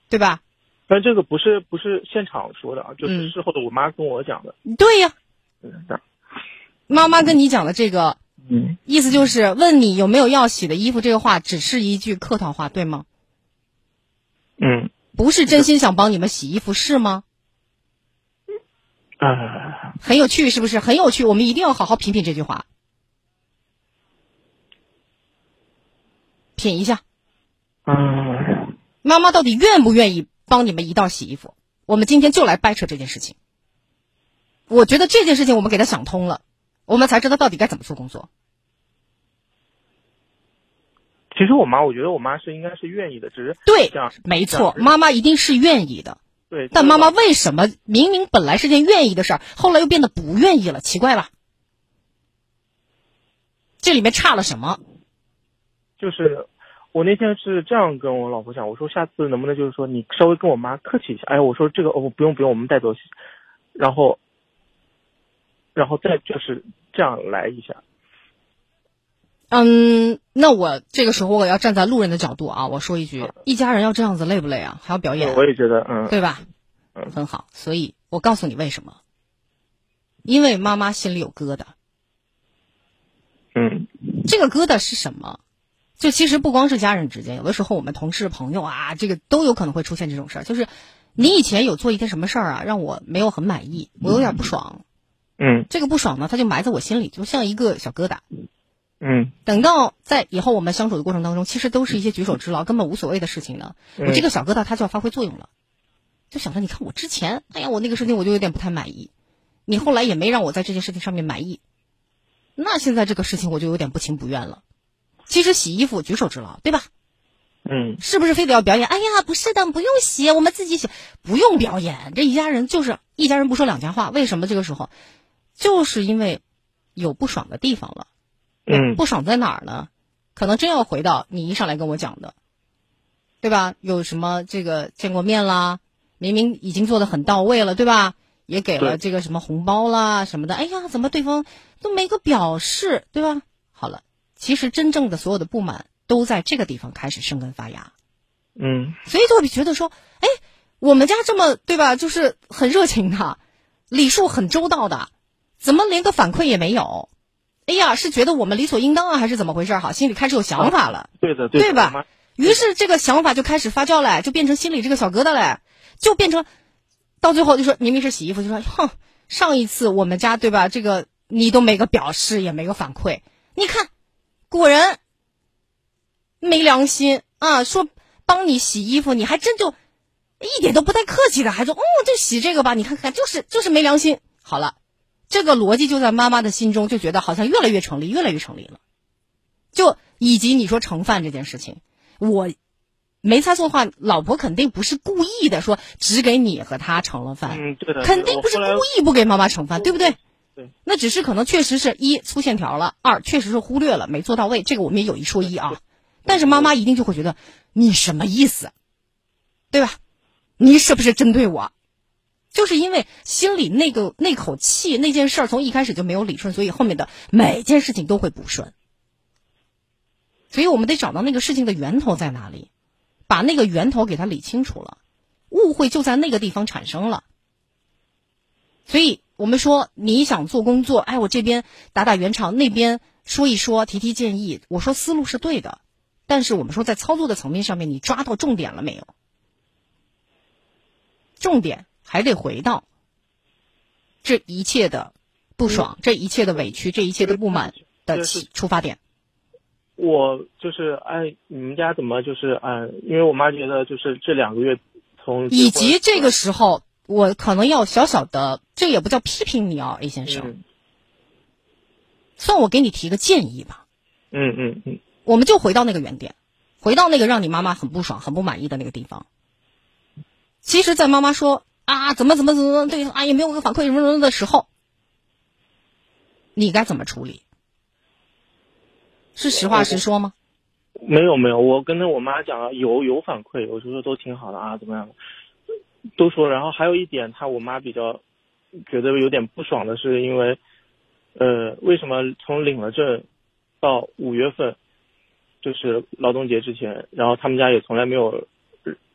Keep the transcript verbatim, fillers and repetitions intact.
对吧？ 但这个不是不是现场说的啊，就是事后的我妈跟我讲的。 嗯、对呀， 嗯， 妈妈跟你讲的这个， 嗯， 意思就是问你有没有要洗的衣服，这个话只是一句客套话，对吗？ 嗯， 不是真心想帮你们洗衣服，是吗？ 啊、 呃，很有趣，是不是？很有趣，我们一定要好好品品这句话，品一下。 嗯， 妈妈到底愿不愿意帮你们一道洗衣服？我们今天就来掰扯这件事情。我觉得这件事情我们给他想通了，我们才知道到底该怎么做工作。 其实我妈，我觉得我妈是应该是愿意的，只是对这样， 没错，妈妈一定是愿意的。 对， 但妈妈为什么明明本来是件愿意的事儿，后来又变得不愿意了？奇怪了，这里面差了什么？ 就是我那天是这样跟我老婆讲，我说下次能不能就是说你稍微跟我妈客气一下，哎，我说这个哦不用不用，我们带走，然后，然后再就是这样来一下。 嗯，那我这个时候我要站在路人的角度啊，我说一句，一家人要这样子累不累啊？还要表演？ 我也觉得，嗯， 对吧？ 嗯， 很好。所以我告诉你为什么，因为妈妈心里有疙瘩。 嗯， 这个疙瘩是什么？就其实不光是家人之间，有的时候我们同事朋友啊，这个都有可能会出现这种事儿。就是你以前有做一件什么事儿啊，让我没有很满意，我有点不爽。 嗯， 这个不爽呢，它就埋在我心里，就像一个小疙瘩。 嗯， 等到在以后我们相处的过程当中，其实都是一些举手之劳，根本无所谓的事情呢。我这个小疙瘩它就要发挥作用了，就想着你看我之前，哎呀，我那个事情我就有点不太满意，你后来也没让我在这件事情上面满意，那现在这个事情我就有点不情不愿了。其实洗衣服举手之劳，对吧？ 嗯， 是不是非得要表演？哎呀，不是的，不用洗，我们自己洗，不用表演。这一家人就是一家人不说两家话，为什么这个时候？就是因为有不爽的地方了。 嗯， 不爽在哪儿呢？可能真要回到你一上来跟我讲的，对吧？有什么这个见过面啦，明明已经做得很到位了，对吧？也给了这个什么红包啦什么的，哎呀，怎么对方都没个表示，对吧？好了，其实真正的所有的不满都在这个地方开始生根发芽。 嗯， 所以就会觉得说，哎，我们家这么对吧，就是很热情的，礼数很周到的，怎么连个反馈也没有？哎呀，是觉得我们理所应当啊，还是怎么回事？哈，心里开始有想法了， 啊、对的， 对的，对吧？于是这个想法就开始发酵了，就变成心里这个小疙瘩了，就变成到最后就说明明是洗衣服，就说哼，上一次我们家对吧，这个你都没个表示，也没个反馈，你看，果然没良心啊！说帮你洗衣服，你还真就一点都不带客气的，还说哦，就洗这个吧，你看看，就是就是没良心。好了。这个逻辑就在妈妈的心中就觉得好像越来越成立，越来越成立了。就以及你说盛饭这件事情，我没猜错的话，老婆肯定不是故意的，说只给你和他盛了饭， 嗯，对的， 肯定不是故意不给妈妈盛饭，对不对？ 对， 那只是可能确实是一粗线条了，二确实是忽略了，没做到位，这个我们也有一说一啊。但是妈妈一定就会觉得你什么意思，对吧？你是不是针对我？就是因为心里那个那口气，那件事儿从一开始就没有理顺，所以后面的每件事情都会不顺。所以我们得找到那个事情的源头在哪里，把那个源头给它理清楚了，误会就在那个地方产生了。所以我们说你想做工作，哎，我这边打打圆场，那边说一说，提提建议，我说思路是对的，但是我们说在操作的层面上面，你抓到重点了没有？重点还得回到这一切的不爽，这一切的委屈，这一切的不满的出发点。 我就是哎，你们家怎么就是哎？因为我妈觉得就是这两个月从以及这个时候，我可能要小小的，这也不叫批评你啊 ，A 先生， 嗯、 算我给你提个建议吧。 嗯嗯嗯， 我们就回到那个原点，回到那个让你妈妈很不爽、很不满意的那个地方。其实，在妈妈说啊怎么怎么怎么对啊也没有个反馈什么什么的时候，你该怎么处理？是实话实说吗？ 没有没有，我跟着我妈讲了，有有反馈，我就说都挺好的啊，怎么样的，都说。然后还有一点，她我妈比较觉得有点不爽的是，因为呃，为什么从领了证到五月份，就是劳动节之前，然后他们家也从来没有